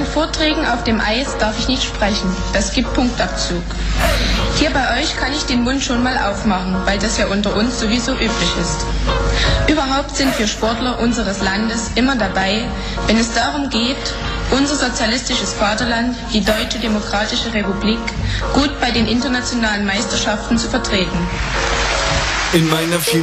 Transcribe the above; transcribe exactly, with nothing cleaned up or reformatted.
Vorträgen auf dem Eis darf ich nicht sprechen. Das gibt Punktabzug. Hier bei euch kann ich den Mund schon mal aufmachen, weil das ja unter uns sowieso üblich ist. Überhaupt sind wir Sportler unseres Landes immer dabei, wenn es darum geht, unser sozialistisches Vaterland, die Deutsche Demokratische Republik, gut bei den internationalen Meisterschaften zu vertreten. In meiner